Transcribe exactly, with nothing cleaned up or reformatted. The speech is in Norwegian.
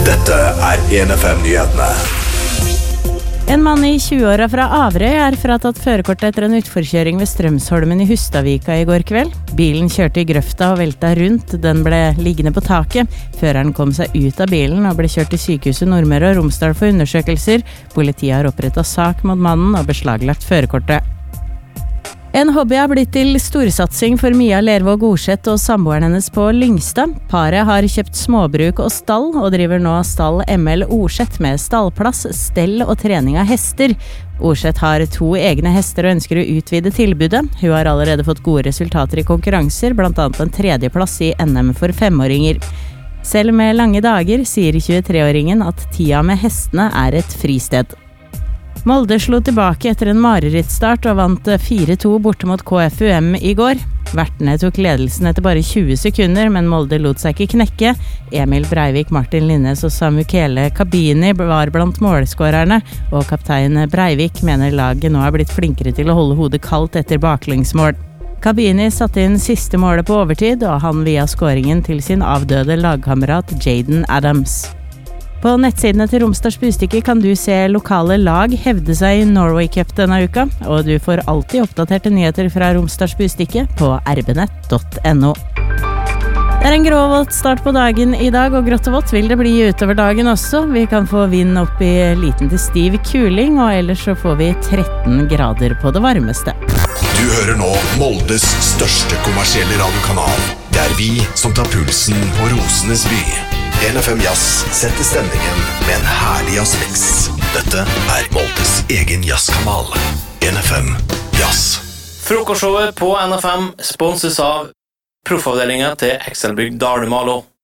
Dette er en F M-nyhetene. En mann i tjue-åra fra Averøy er fratatt førerkortet etter en utforkjøring ved Strømsholmen i Hustadvika i går kveld. Bilen kjørte i grøfta og velta rundt, den ble liggende på taket. Føreren kom seg ut av bilen og ble kjørt til sykehuset Nordmøre og Romsdal for undersøkelser. Politiet har opprettet sak mot mannen og beslaglagt førerkortet. En hobby har blitt til storsatsing for Mia Lervåg Orseth og samboeren hennes på Lyngstad. Paret har kjøpt småbruk og stall, og driver nå stall M L Orseth med stallplass, stell og trening av hester. Orseth har to egne hester og ønsker å utvide tilbudet. Hun har allerede fått gode resultater i konkurranser, blant annet en tredjeplass i N M for femåringer. Selv med lange dager sier tjuetre-åringen at tida med hestene er et fristed. Molde slo tilbake etter en marerittstart og vant fire to borte mot K F U M i går. Vertene tok ledelsen etter bare tjue sekunder, men Molde lot seg ikke knekke. Emil Breivik, Martin Linnes og Samuele Kabini var blant målskårerne, og kaptein Breivik mener laget nå er blitt flinkere til å holde hodet kaldt etter baklengsmål. Kabini satte inn siste målet på overtid, og han via skåringen til sin avdøde lagkamerat Jaden Adams. På nettsidene til Romsdals Budstikke kan du se lokale lag hevde seg i Norway Cup denne uka, og du får alltid oppdaterte nyheter fra Romsdals Budstikke på r b nett punktum n o. Det er en grå og våt start på dagen i dag, og grått og vått vil det bli utover dagen også. Vi kan få vind opp i liten til stiv kuling, og ellers så får vi tretten grader på det varmeste. Du hører nå Moldes største kommersielle radiokanal. Det er vi som tar pulsen på Rosenes by. en F M Jazz setter stemningen med en herlig jazzmix. Dette er Moldes egen jazzkanal. en F M Jazz. Frokostshowet på N F M sponses av proffavdelingen til Excelbygg Dalumalo.